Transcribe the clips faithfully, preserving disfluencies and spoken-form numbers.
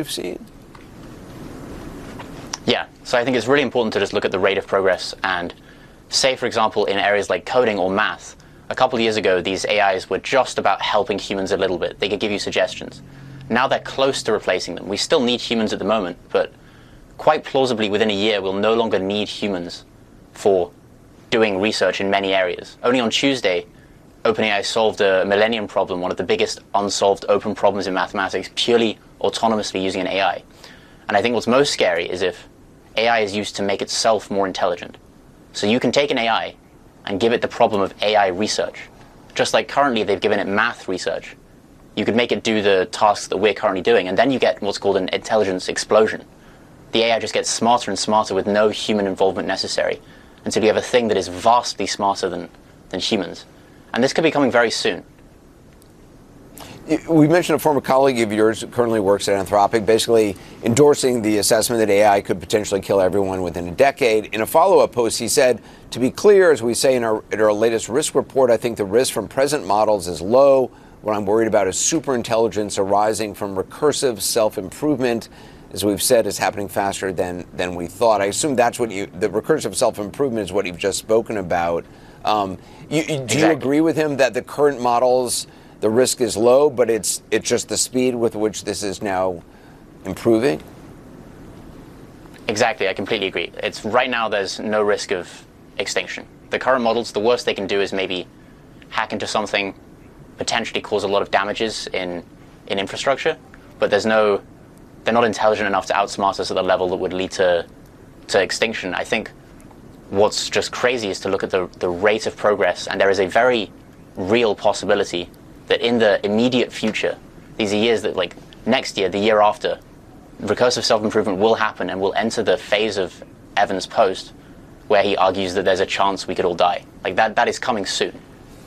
you've seen? Yeah, so I think it's really important to just look at the rate of progress and say, for example, in areas like coding or math, a couple of years ago, these A Is were just about helping humans a little bit. They could give you suggestions. Now they're close to replacing them. We still need humans at the moment, but quite plausibly within a year, we'll no longer need humans for doing research in many areas. Only on Tuesday, OpenAI solved a Millennium problem, one of the biggest unsolved open problems in mathematics, purely autonomously using an A I. And I think what's most scary is if A I is used to make itself more intelligent. So you can take an A I and give it the problem of A I research. Just like currently they've given it math research. You could make it do the tasks that we're currently doing, and then you get what's called an intelligence explosion. The A I just gets smarter and smarter with no human involvement necessary, until you have a thing that is vastly smarter than, than humans. And this could be coming very soon. We mentioned a former colleague of yours who currently works at Anthropic, basically endorsing the assessment that A I could potentially kill everyone within a decade. In a follow-up post, he said, to be clear, as we say in our, in our latest risk report, I think the risk from present models is low. What I'm worried about is superintelligence arising from recursive self-improvement. As we've said, is happening faster than, than we thought. I assume that's what you, the recursive self-improvement is what you've just spoken about. Um, you, you, do exactly. you agree with him that the current models, the risk is low, but it's it's just the speed with which this is now improving? Exactly, I completely agree. It's right now there's no risk of extinction. The current models, the worst they can do is maybe hack into something, potentially cause a lot of damages in, in infrastructure, but there's no, they're not intelligent enough to outsmart us at the level that would lead to, to extinction. I think what's just crazy is to look at the, the rate of progress, and there is a very real possibility that in the immediate future, these are years that, like next year, the year after, recursive self-improvement will happen and we'll enter the phase of Evans' post where he argues that there's a chance we could all die. Like that, that is coming soon.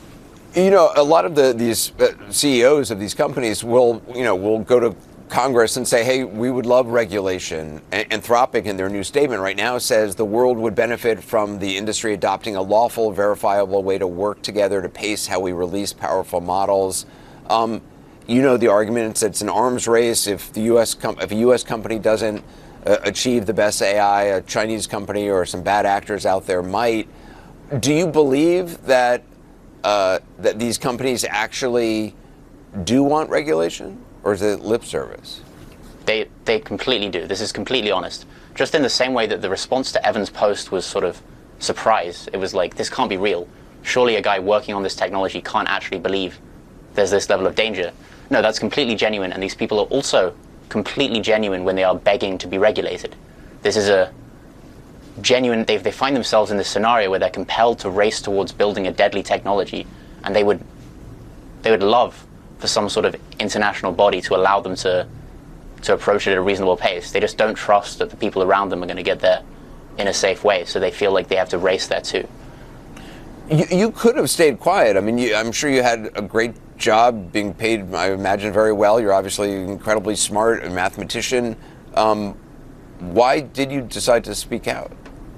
You know, a lot of the these uh, C E Os of these companies will, you know, will go to Congress and say, hey, we would love regulation. Anthropic, in their new statement right now, says the world would benefit from the industry adopting a lawful, verifiable way to work together to pace how we release powerful models. Um, you know the argument, it's, it's an arms race. If the U S com- if a U S company doesn't uh, achieve the best A I, a Chinese company or some bad actors out there might. Do you believe that uh, that these companies actually do want regulation? Or is it lip service? They they completely do. This is completely honest. Just in the same way that the response to Evans' post was sort of surprise. It was like, this can't be real. Surely a guy working on this technology can't actually believe there's this level of danger. No, that's completely genuine. And these people are also completely genuine when they are begging to be regulated. This is a genuine, they they find themselves in this scenario where they're compelled to race towards building a deadly technology. And they would they would love for some sort of international body to allow them to to approach it at a reasonable pace. They just don't trust that the people around them are going to get there in a safe way, so they feel like they have to race there too. You, you could have stayed quiet. I mean, you, I'm sure you had a great job being paid, I imagine, very well. You're obviously incredibly smart, a mathematician. Um, why did you decide to speak out?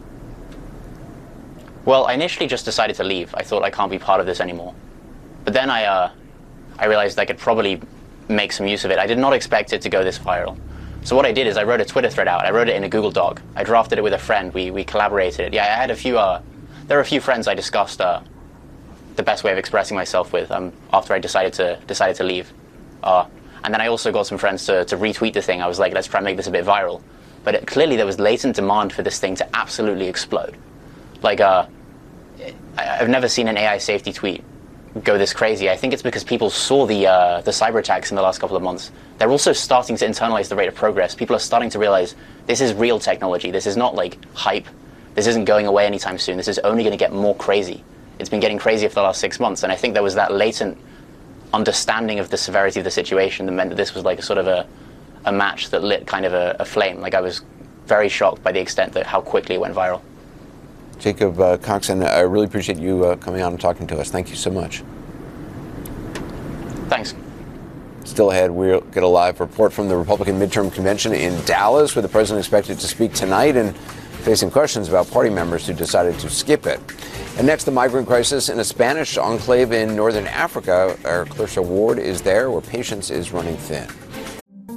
Well, I initially just decided to leave. I thought I can't be part of this anymore. But then I, uh, I realized I could probably make some use of it. I did not expect it to go this viral. So what I did is I wrote a Twitter thread out. I wrote it in a Google Doc. I drafted it with a friend. We we collaborated. Yeah, I had a few, uh, there were a few friends I discussed uh, the best way of expressing myself with um, after I decided to decided to leave. Uh, and then I also got some friends to, to retweet the thing. I was like, let's try and make this a bit viral. But it, clearly there was latent demand for this thing to absolutely explode. Like, uh, I, I've never seen an A I safety tweet go this crazy. I think it's because people saw the uh, the cyber attacks in the last couple of months. They're also starting to internalize the rate of progress. People are starting to realize this is real technology. This is not like hype. This isn't going away anytime soon. This is only going to get more crazy. It's been getting crazier for the last six months, and I think there was that latent understanding of the severity of the situation that meant that this was like a sort of a, a match that lit kind of a, a flame. Like, I was very shocked by the extent that how quickly it went viral. Jacob uh, Coxon, I really appreciate you uh, coming on and talking to us. Thank you so much. Thanks. Still ahead, we'll get a live report from the Republican midterm convention in Dallas, where the president expected to speak tonight and facing questions about party members who decided to skip it. And next, the migrant crisis in a Spanish enclave in northern Africa. Our Clarissa Ward is there, where patience is running thin.